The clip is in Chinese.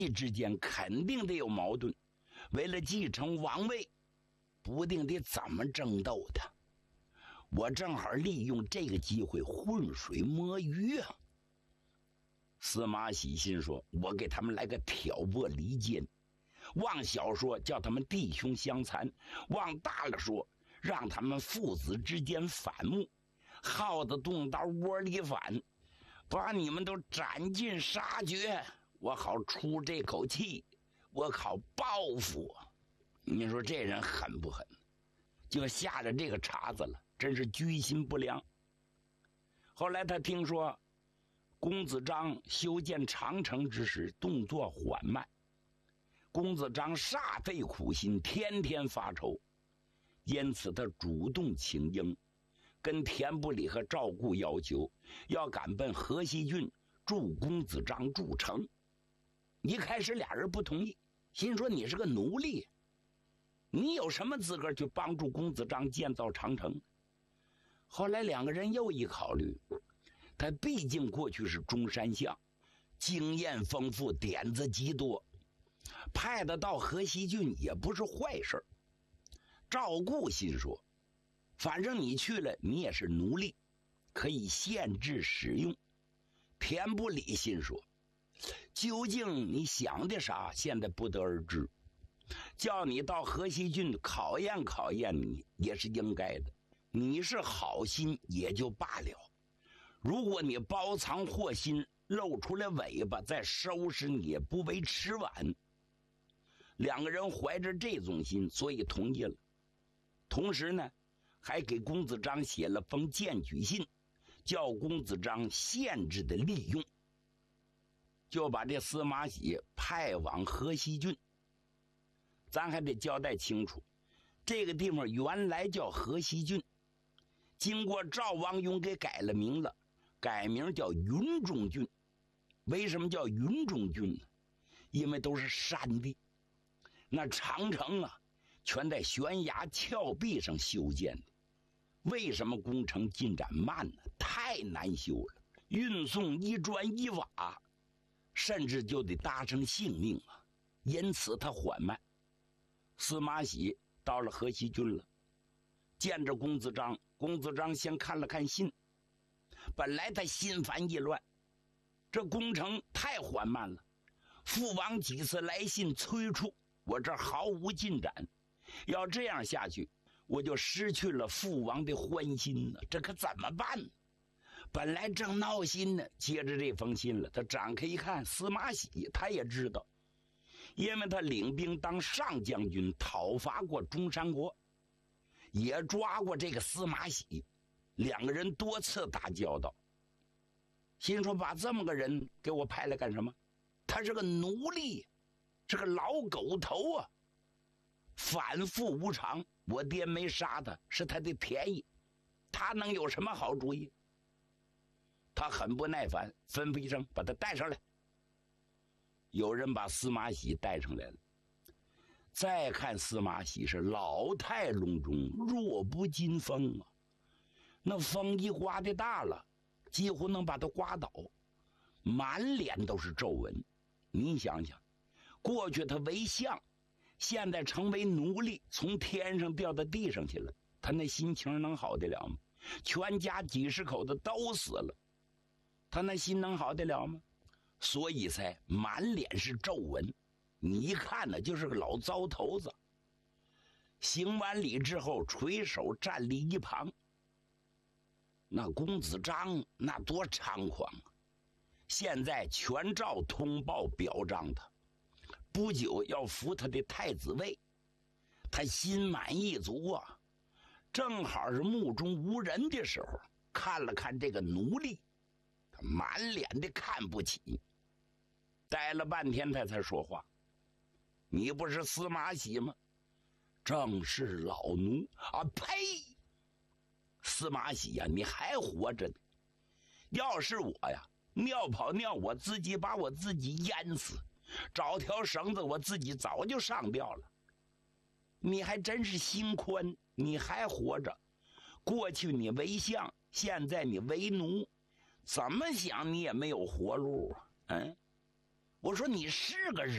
之间肯定得有矛盾，为了继承王位，不定得怎么争斗的。我正好利用这个机会浑水摸鱼啊。司马喜心说，我给他们来个挑拨离间，往小说叫他们弟兄相残，往大了说让他们父子之间反目，耗子动到窝里反，把你们都斩尽杀绝，我好出这口气，我好报复。你说这人狠不狠？就下了这个茬子了，真是居心不良。后来他听说公子章修建长城之时动作缓慢，公子章煞费苦心，天天发愁，因此他主动请缨，跟田不礼和赵固要求要赶奔河西郡助公子章筑城。一开始俩人不同意，心说你是个奴隶，你有什么资格去帮助公子章建造长城？后来两个人又一考虑，他毕竟过去是中山相，经验丰富，点子极多，派他到河西郡也不是坏事。赵固心说，反正你去了你也是奴隶，可以限制使用。田不礼心说，究竟你想的啥现在不得而知，叫你到河西郡考验考验你也是应该的，你是好心也就罢了，如果你包藏祸心，露出来尾巴再收拾你也不为迟晚。两个人怀着这种心，所以同意了。同时呢，还给公子章写了封荐举信，叫公子章限制的利用，就把这司马喜派往河西郡。咱还得交代清楚，这个地方原来叫河西郡，经过赵王雍给改了名了，改名叫云中郡。为什么叫云中郡呢？因为都是山地，那长城啊全在悬崖峭壁上修建的。为什么工程进展慢呢？太难修了，运送一砖一瓦甚至就得搭上性命啊，因此它缓慢。司马喜到了河西郡了，见着公子章，公子章先看了看信，本来他心烦意乱，这工程太缓慢了，父王几次来信催促，我这毫无进展，要这样下去我就失去了父王的欢心了，这可怎么办呢？本来正闹心呢，接着这封信了，他展开一看，司马喜他也知道，因为他领兵当上将军，讨伐过中山国，也抓过这个司马喜，两个人多次打交道，心说把这么个人给我派来干什么？他是个奴隶，是个老狗头啊，反复无常，我爹没杀他，是他的便宜，他能有什么好主意？他很不耐烦，吩咐一声把他带上来。有人把司马喜带上来了，再看司马喜是老态龙钟，弱不禁风啊，那风一刮的大了，几乎能把他刮倒，满脸都是皱纹。你想想，过去他为相，现在成为奴隶，从天上掉到地上去了，他那心情能好得了吗？全家几十口的都死了，他那心能好得了吗？所以才满脸是皱纹，你一看呢就是个老糟头子。行完礼之后，垂手站立一旁。那公子章那多猖狂啊，现在全赵通报表彰他，不久要扶他的太子位，他心满意足啊，正好是目中无人的时候，看了看这个奴隶，他满脸的看不起。待了半天他才说话，你不是司马喜吗？正是老奴啊！呸！司马喜呀，你还活着呢，要是我呀，尿跑尿我自己把我自己淹死，找条绳子我自己早就上吊了。你还真是心宽，你还活着。过去你为相，现在你为奴，怎么想你也没有活路啊！我说你是个人